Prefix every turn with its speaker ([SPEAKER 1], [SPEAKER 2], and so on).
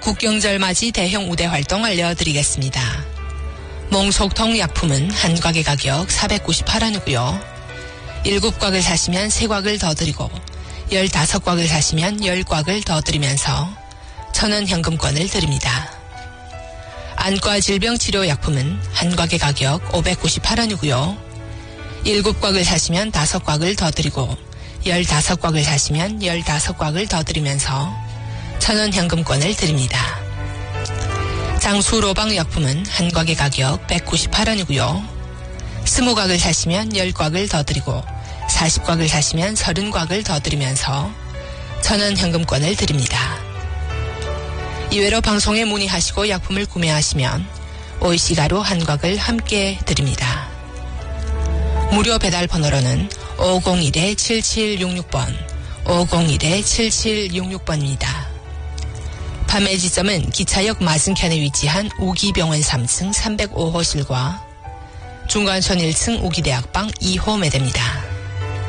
[SPEAKER 1] 국경절 맞이 대형 우대 활동 알려드리겠습니다. 몽속통 약품은 한 곽의 가격 498원이고요. 7곽을 사시면 3곽을 더 드리고 15곽을 사시면 10곽을 더 드리면서 1,000원 현금권을 드립니다. 안과 질병치료약품은 한 곽의 가격 598원이고요. 7곽을 사시면 5곽을 더 드리고 15곽을 사시면 15곽을 더 드리면서 1,000원 현금권을 드립니다. 장수로방약품은 한 곽의 가격 198원이고요. 20곽을 사시면 10곽을 더 드리고 40곽을 사시면 30곽을 더 드리면서 1,000원 현금권을 드립니다. 이외로 방송에 문의하시고 약품을 구매하시면 OEC가루 한 곽을 함께 드립니다. 무료 배달 번호로는 501-7766번, 501-7766번입니다. 판매 지점은 기차역 맞은편에 위치한 우기병원 3층 305호실과 중간선 1층 우기대학방 2호 매대입니다.